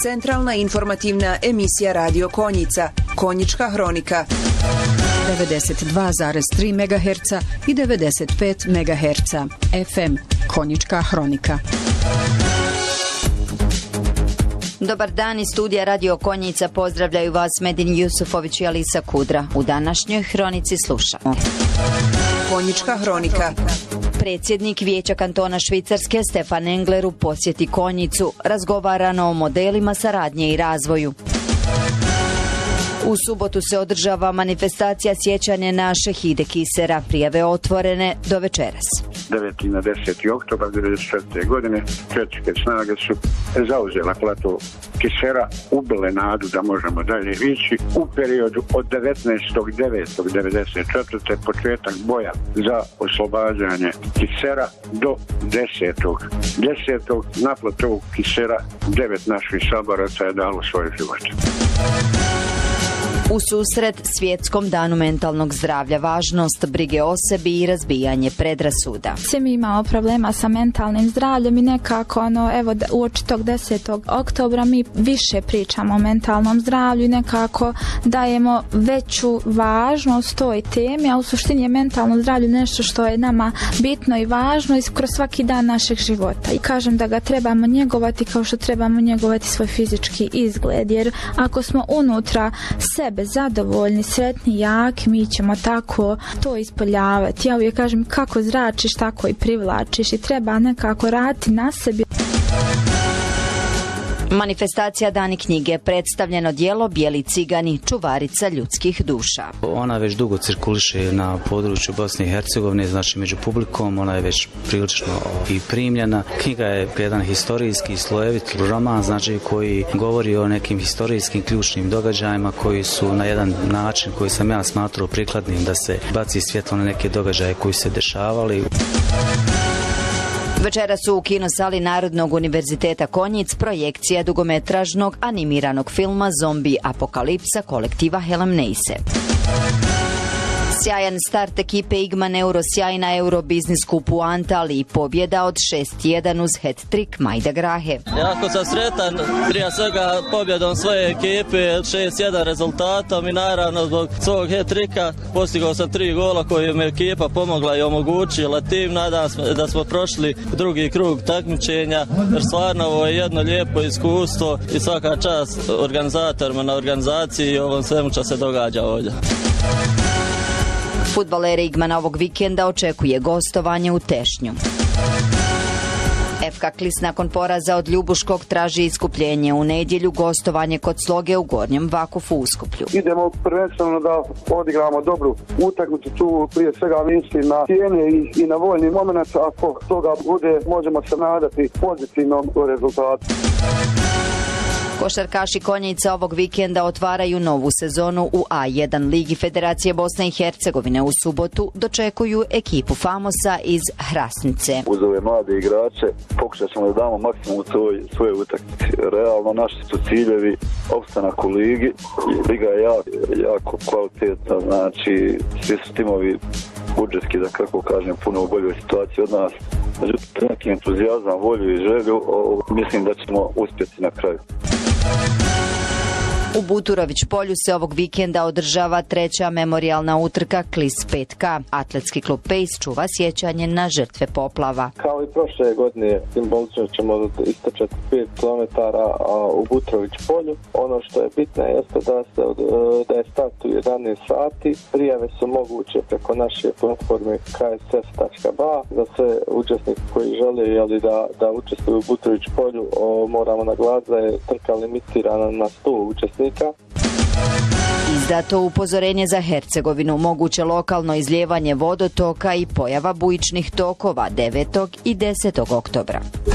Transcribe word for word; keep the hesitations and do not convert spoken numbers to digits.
Centralna informativna emisija Radio Konjica, Konjička hronika. devedeset dva zarez tri megaherca i devedeset pet megaherca. F M, Konjička hronika. Dobar dan, iz studija Radio Konjica pozdravljaju vas Medin Jusufović i Alisa Kudra. U današnjoj hronici slušamo. Konjička hronika. Predsjednik Vijeća kantona Švicarske Stefan Engler u posjeti Konjicu, razgovarano o modelima saradnje i razvoju. U subotu se održava manifestacija sjećanja na šehide Kisera, prijave otvorene do večeras. deveti na deseti oktobar devedeset četvrte. godine četničke snage su zauzele plato Kisera, ubile nadu da možemo dalje ići. U periodu od devetnaestog devetog devedeset četvrte. početak boja za oslobađanje Kisera do desetog desetog na platovu Kisera devet naših saboraca je dalo svoje živote. U susret Svjetskom danu mentalnog zdravlja, važnost brige o sebi i razbijanje predrasuda. Svi mi imamo problema sa mentalnim zdravljem i nekako ono, evo, uoči tog desetog oktobra mi više pričamo o mentalnom zdravlju i nekako dajemo veću važnost toj temi, a u suštini je mentalno zdravlje nešto što je nama bitno i važno kroz svaki dan našeg života. I kažem da ga trebamo njegovati kao što trebamo njegovati svoj fizički izgled, jer ako smo unutra sebe zadovoljni, sretni, jaki, mi ćemo tako to ispoljavati. Ja uvijek kažem, kako zračiš, tako i privlačiš i treba nekako raditi na sebi. Manifestacija Dani knjige, predstavljeno djelo Bijeli cigani, čuvarica ljudskih duša. Ona već dugo cirkuliše na području Bosne i Hercegovine, znači među publikom, ona je već prilično i primljena. Knjiga je jedan historijski slojevit roman, znači koji govori o nekim historijskim ključnim događajima koji su na jedan način koji sam ja smatrao prikladnim da se baci svjetlo na neke događaje koji se dešavali. Večera su u kinosali Narodnog univerziteta Konjic projekcija dugometražnog animiranog filma Zombi apokalipsa kolektiva Helem Neise. Sjajan start ekipe Igman Euro, sjajna Eurobiznis kupu Anta, ali i pobjeda od šest jedan uz hat-trick Majda Grahe. Jako sam sretan, prije svega pobjedom svoje ekipe, šest jedan rezultatom i naravno zbog svog hat-tricka postigao sam tri gola koje mi ekipa pomogla i omogućila tim. Nadam se da smo prošli drugi krug takmičenja, jer stvarno ovo je jedno lijepo iskustvo i svaka čast organizatorima na organizaciji i ovom svemu što se događa ovdje. Fudbalere Igmana ovog vikenda očekuje gostovanje u Tešnju. F K Klis nakon poraza od Ljubuškog traži iskupljenje u nedjelju, gostovanje kod Sloge u Gornjem Vakufu u Skuplju. Idemo prvenstveno da odigramo dobru utakmicu, tu prije svega mislim na cijene i, i na voljni moment, ako toga bude možemo se nadati pozitivnom rezultatu. Košarkaši Konjica ovog vikenda otvaraju novu sezonu u A jedan ligi Federacije Bosne i Hercegovine. U subotu dočekuju ekipu Famosa iz Hrasnice. Uz ove mlade igrače pokušat ćemo da damo maksimum u svoj, svoje utakmice. Realno naši su ciljevi opstanak u ligi. Liga je jako, jako kvalitetna, znači svi su timovi budžetski, da kako kažem, puno u boljoj situaciji od nas. Međutim, neki entuzijazam, volju i želju, o, mislim da ćemo uspjeti na kraju. U Buturović polju se ovog vikenda održava treća memorijalna utrka Klis pet K. Atletski klub Pejs čuva sjećanje na žrtve poplava. Kao i prošle godine simbolično ćemo istrčati pet kilometara u Buturović polju. Ono što je bitno jeste da, se, da je start u jedanaest sati. Prijave su moguće preko naše platforme k s f tačka b a. Za sve učesnike koji žele jeli, da, da učestvuju u Buturović polju, o, moramo naglasiti da je trka limitirana na sto učesnika. Izdato upozorenje za Hercegovinu, moguće lokalno izlijevanje vodotoka i pojava bujičnih tokova devetog i desetog oktobra.